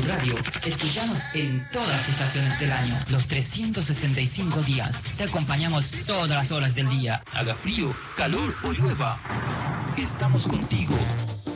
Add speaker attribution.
Speaker 1: Radio. Escuchanos en todas las estaciones del año, los 365 días. Te acompañamos todas las horas del día, haga frío, calor o llueva. Estamos contigo.